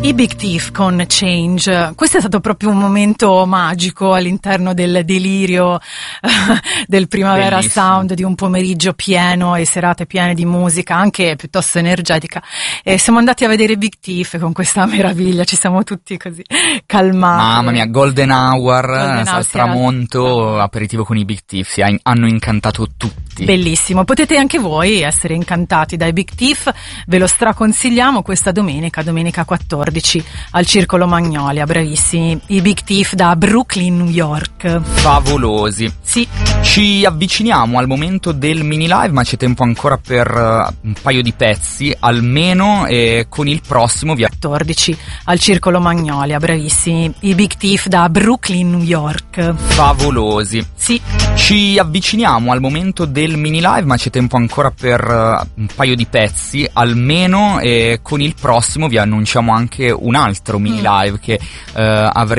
I Big Thief con Change. Questo è stato proprio un momento magico all'interno del delirio del Primavera Bellissimo. Sound, di un pomeriggio pieno e serate piene di musica, anche piuttosto energetica. E siamo andati a vedere i Big Thief con questa meraviglia, ci siamo tutti così calmati. Mamma mia, Golden Hour, Golden Hour, al tramonto, aperitivo con i Big Thief, hanno incantato tutti. Bellissimo, potete anche voi essere incantati dai Big Thief, ve lo straconsigliamo questa domenica 14 al Circolo Magnolia, bravissimi, i Big Thief da Brooklyn, New York. Favolosi. Sì. Ci avviciniamo al momento del mini live, ma c'è tempo ancora per un paio di pezzi, almeno, e con il prossimo 14 al Circolo Magnolia, bravissimi, i Big Thief da Brooklyn, New York. Favolosi. Sì. Ci avviciniamo al momento del mini live, ma c'è tempo ancora per un paio di pezzi, almeno, e con il prossimo vi annunciamo anche un altro mini live che avremo